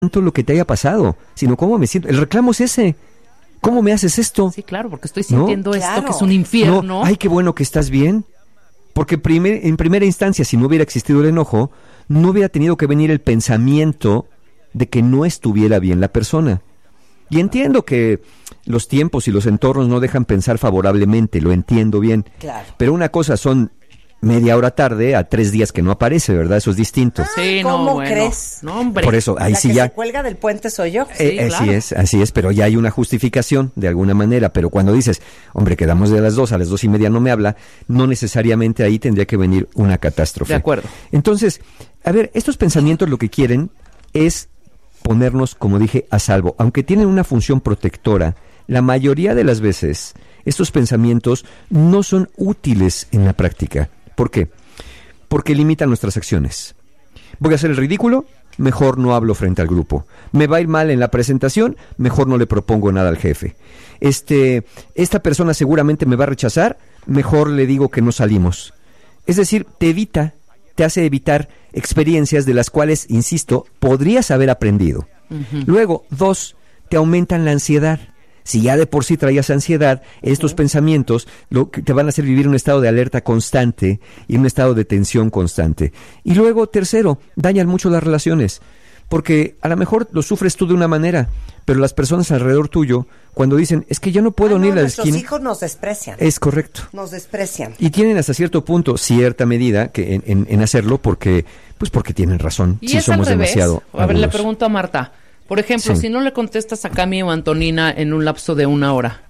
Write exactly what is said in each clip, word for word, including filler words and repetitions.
tanto lo que te haya pasado, sino cómo me siento. El reclamo es ese. ¿Cómo me haces esto? Sí, claro, porque estoy sintiendo ¿No? esto Claro. que es un infierno. No, ay, qué bueno que estás bien. Porque primer, en primera instancia, si no hubiera existido el enojo, no hubiera tenido que venir el pensamiento de que no estuviera bien la persona. Y entiendo que los tiempos y los entornos no dejan pensar favorablemente, lo entiendo bien. Claro. Pero una cosa son media hora tarde a tres días que no aparece, ¿verdad? Eso es distinto. Sí, ¿Cómo no, bueno. crees? No, hombre. Por eso, ahí la sí que ya... se cuelga del puente soy yo. Sí, Eh, claro. Así es, así es, pero ya hay una justificación de alguna manera. Pero cuando dices, hombre, quedamos de las dos, a las dos y media no me habla, no necesariamente ahí tendría que venir una catástrofe. De acuerdo. Entonces, a ver, estos pensamientos lo que quieren es ponernos, como dije, a salvo. Aunque tienen una función protectora, la mayoría de las veces estos pensamientos no son útiles en la práctica. ¿Por qué? Porque limitan nuestras acciones. Voy a hacer el ridículo, mejor no hablo frente al grupo. Me va a ir mal en la presentación, mejor no le propongo nada al jefe. Este, esta persona seguramente me va a rechazar, mejor le digo que no salimos. Es decir, te evita, te hace evitar experiencias de las cuales, insisto, podrías haber aprendido. Uh-huh. Luego, dos, te aumentan la ansiedad. Si ya de por sí traías ansiedad, estos uh-huh. pensamientos lo que te van a hacer vivir un estado de alerta constante y un estado de tensión constante. Y luego, tercero, dañan mucho las relaciones, porque a lo mejor lo sufres tú de una manera, pero las personas alrededor tuyo, cuando dicen, es que yo no puedo ah, no, ni ir a la nuestros esquina... hijos nos desprecian. Es correcto. Nos desprecian. Y tienen hasta cierto punto cierta medida que en, en, en hacerlo porque, pues porque tienen razón. Y si es somos al revés. demasiado A ver, le agudos. pregunto a Marta. Por ejemplo, Sí. si no le contestas a Cami o Antonina en un lapso de una hora,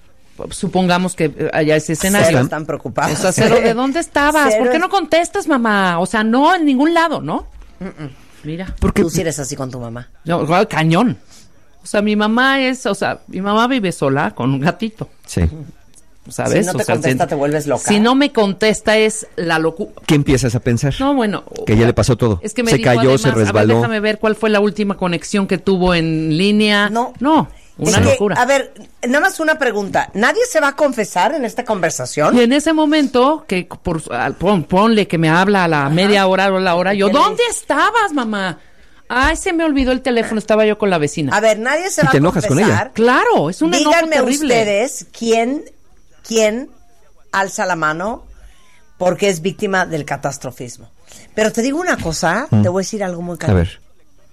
supongamos que haya ese escenario. Cero están preocupados. O sea, cero, ¿de dónde estabas? Cero. ¿Por qué no contestas, mamá? O sea, no, en ningún lado, ¿no? Mm-mm. Mira. Porque tú sí eres así con tu mamá. No, cañón. O sea, mi mamá es, o sea, mi mamá vive sola con un gatito. Sí. ¿Sabes? Si no te o sea, contesta, si, te vuelves loca. Si no me contesta es la locura. ¿Qué empiezas a pensar? No, bueno. Que ya le pasó todo. Es que me se dijo, cayó, además, se resbaló. A ver, déjame ver cuál fue la última conexión que tuvo en línea. No. No, una es que, locura. a ver, nada más una pregunta. ¿Nadie se va a confesar en esta conversación? Y en ese momento, que por pon, ponle que me habla a la Ajá. media hora o la hora, yo, ¿dónde estabas, mamá? Ay, se me olvidó el teléfono, estaba yo con la vecina. A ver, nadie se ¿Y va te a enojas confesar. con ella? Claro, es un enojo Díganme terrible. ustedes quién, quién alza la mano porque es víctima del catastrofismo. Pero te digo una cosa, mm. te voy a decir algo muy claro. A ver.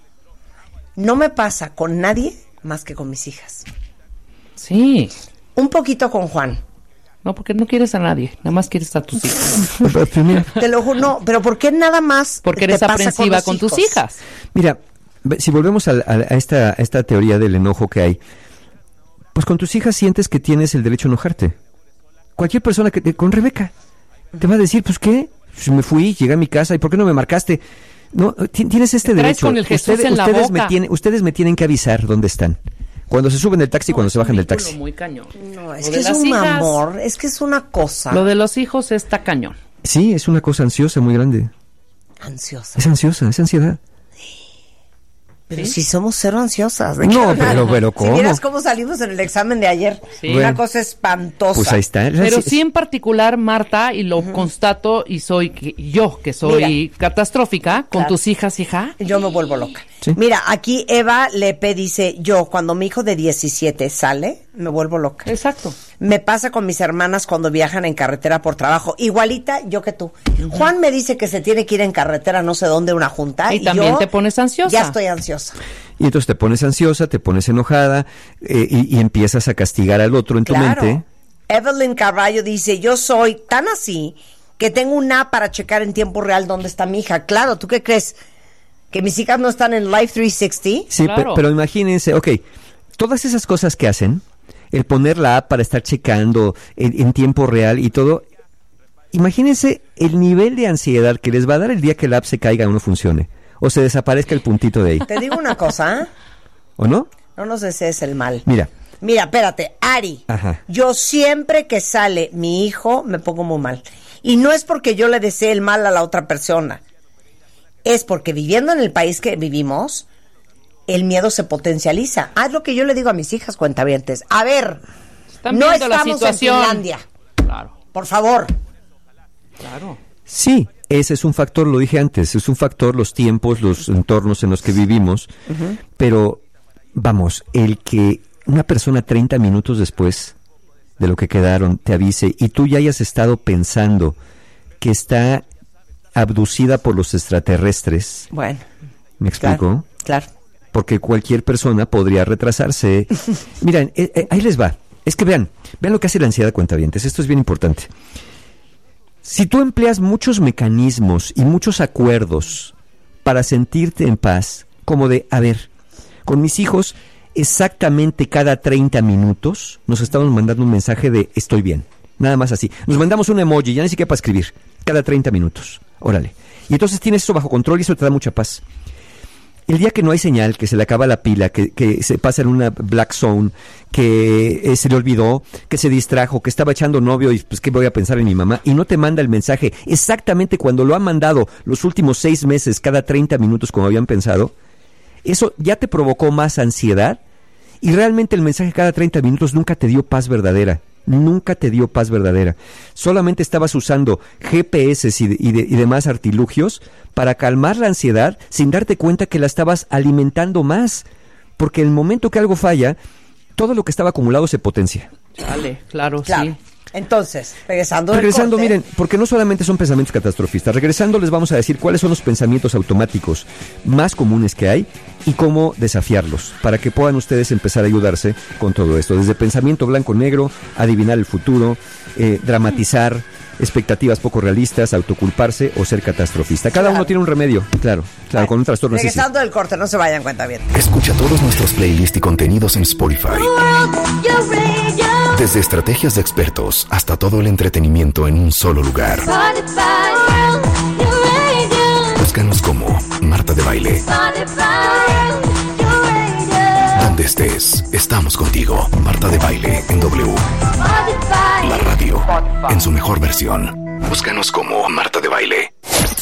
No me pasa con nadie más que con mis hijas. Sí. Un poquito con Juan. No, porque no quieres a nadie, nada más quieres a tus hijas. Te lo juro, no, pero ¿por qué nada más porque te eres pasa aprensiva con, con tus hijas? Mira, si volvemos a, a, a, esta, a esta teoría del enojo que hay, pues con tus hijas sientes que tienes el derecho a enojarte. Cualquier persona que te, con Rebeca te va a decir, pues ¿qué? Pues me fui, llegué a mi casa, ¿y por qué no me marcaste? No, tienes este Traes derecho. Con el Jesús ustedes, en la ustedes, boca. me tienen, ustedes me tienen que avisar dónde están. Cuando se suben del taxi y no, cuando se bajan del taxi. Muy cañón. No, es que es un hijas, amor, es que es una cosa. Lo de los hijos está cañón. Sí, es una cosa ansiosa muy grande. Ansiosa. Es ansiosa, es ansiedad. Pero ¿sí? Si somos cero ansiosas. No, pero, pero ¿cómo? Si vieras cómo salimos en el examen de ayer. Sí. Una bueno, cosa espantosa. Pues ahí está. Pero sí en particular, Marta, y lo uh-huh. constato, y soy que, yo, que soy Mira, catastrófica, con claro. tus hijas, hija. Yo me vuelvo loca. ¿Sí? Mira, aquí Eva Lepe dice, yo, cuando mi hijo de diecisiete sale, me vuelvo loca. Exacto. Me pasa con mis hermanas cuando viajan en carretera por trabajo. Igualita yo que tú. Uh-huh. Juan me dice que se tiene que ir en carretera no sé dónde, una junta. Y, y también yo te pones ansiosa. Ya estoy ansiosa. Y entonces te pones ansiosa, te pones enojada eh, y, y empiezas a castigar al otro en claro. tu mente. Evelyn Carballo dice, yo soy tan así que tengo una app para checar en tiempo real dónde está mi hija. Claro, ¿tú qué crees? ¿Que mis hijas no están en Life trescientos sesenta? Sí, claro. pe- pero imagínense, ok, todas esas cosas que hacen, el poner la app para estar checando en, en tiempo real y todo, imagínense el nivel de ansiedad que les va a dar el día que la app se caiga o no funcione, o se desaparezca el puntito de ahí. Te digo una cosa, ¿eh? ¿O no? No nos desees el mal. Mira. Mira, espérate, Ari, Ajá. yo siempre que sale mi hijo me pongo muy mal. Y no es porque yo le desee el mal a la otra persona. Es porque viviendo en el país que vivimos, el miedo se potencializa. Haz lo que yo le digo a mis hijas cuentavientes. A ver, Están no viendo estamos la situación. en Finlandia. Claro. Por favor. Claro. Sí, Ese es un factor, lo dije antes, es un factor los tiempos, los entornos en los que vivimos, uh-huh. Pero vamos, el que una persona treinta minutos después de lo que quedaron te avise y tú ya hayas estado pensando que está abducida por los extraterrestres. Bueno. ¿Me explico? Claro, claro. Porque cualquier persona podría retrasarse. Miren, eh, eh, ahí les va. Es que vean, vean lo que hace la ansiedad, cuentavientes. Esto es bien importante. Si tú empleas muchos mecanismos y muchos acuerdos para sentirte en paz, como de, a ver, con mis hijos, exactamente cada treinta minutos nos estamos mandando un mensaje de estoy bien. Nada más así. Nos mandamos un emoji, ya ni siquiera para escribir. Cada treinta minutos. Órale. Y entonces tienes eso bajo control y eso te da mucha paz. El día que no hay señal, que se le acaba la pila, que, que se pasa en una black zone, que eh, se le olvidó, que se distrajo, que estaba echando novio y pues qué voy a pensar en mi mamá, y no te manda el mensaje exactamente cuando lo han mandado los últimos seis meses, cada treinta minutos como habían pensado, eso ya te provocó más ansiedad y realmente el mensaje cada treinta minutos nunca te dio paz verdadera. Nunca te dio paz verdadera. Solamente estabas usando G P S y, de, y, de, y demás artilugios para calmar la ansiedad sin darte cuenta que la estabas alimentando más. Porque en el momento que algo falla, todo lo que estaba acumulado se potencia. Vale, claro, claro. Sí. Entonces, regresando Regresando, corte. Miren, porque no solamente son pensamientos catastrofistas. Regresando les vamos a decir cuáles son los pensamientos automáticos más comunes que hay y cómo desafiarlos, para que puedan ustedes empezar a ayudarse con todo esto. Desde pensamiento blanco-negro, adivinar el futuro, eh, dramatizar, expectativas poco realistas, autoculparse o ser catastrofista. Cada claro. uno tiene un remedio, claro, claro, con un trastorno así. Regresando del corte, no se vayan, cuenta bien. Escucha todos nuestros playlists y contenidos en Spotify. Desde estrategias de expertos hasta todo el entretenimiento en un solo lugar. Búscanos como Marta de Baile. Donde estés, estamos contigo. Marta de Baile en W. La radio en su mejor versión. Búscanos como Marta de Baile.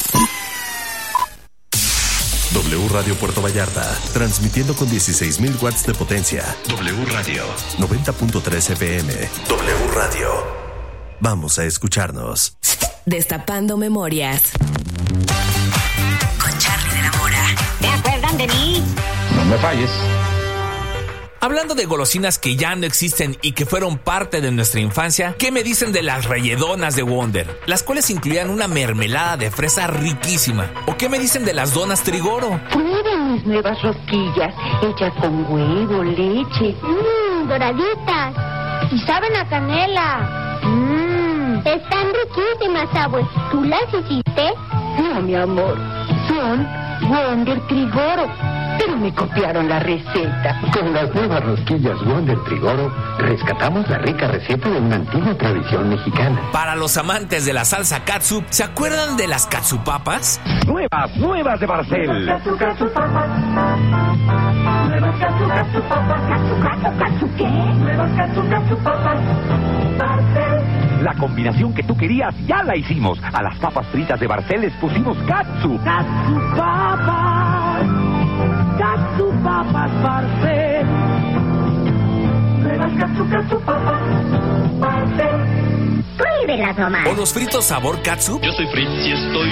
W Radio Puerto Vallarta, transmitiendo con dieciséis mil watts de potencia. W Radio, noventa punto tres F M. W Radio. Vamos a escucharnos. Destapando memorias. Con Charly de la Mora. ¿Te acuerdan de mí? No me falles. Hablando de golosinas que ya no existen y que fueron parte de nuestra infancia, ¿qué me dicen de las relledonas de Wonder? Las cuales incluían una mermelada de fresa riquísima. ¿O qué me dicen de las donas Trigoro? Prueben mis nuevas rosquillas, hechas con huevo, leche. Mmm, doraditas. Y saben a canela. Mmm, están riquísimas, abue. ¿Tú las hiciste? No, mi amor, son Wonder Trigoro. Pero me copiaron la receta. Con las nuevas rosquillas Wonder Trigoro, rescatamos la rica receta de una antigua tradición mexicana. Para los amantes de la salsa katsup, ¿se acuerdan de las katsupapas? Nuevas, nuevas de Barcel. Katsu, katsu, papas. Nuevas katsu, katsu, papas. Katsu, katsu, katsu, ¿qué? Nuevas katsu, katsu, papas. Barcel. La combinación que tú querías ya la hicimos. A las papas fritas de Barcel les pusimos katsu. Katsu, papas. Katsu papas Barcel. Nuevas katsu katsu papas Barcel. Prohíbelas nomás. ¿O los fritos sabor katsu? Yo soy Fritz y estoy